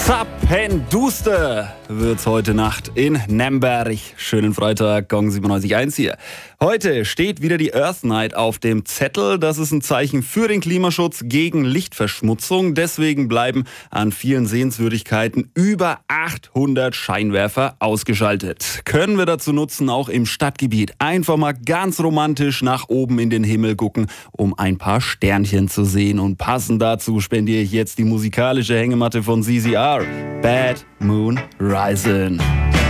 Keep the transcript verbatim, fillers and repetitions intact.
Zappenduster wird's heute Nacht in Nemberg. Schönen Freitag, Gong siebenundneunzig Komma eins hier. Heute steht wieder die Earth Night auf dem Zettel. Das ist ein Zeichen für den Klimaschutz gegen Lichtverschmutzung. Deswegen bleiben an vielen Sehenswürdigkeiten über achthundert Scheinwerfer ausgeschaltet. Können wir dazu nutzen, auch im Stadtgebiet einfach mal ganz romantisch nach oben in den Himmel gucken, um ein paar Sternchen zu sehen. Und passend dazu spendiere ich jetzt die musikalische Hängematte von C C R. Bad Moon Rising.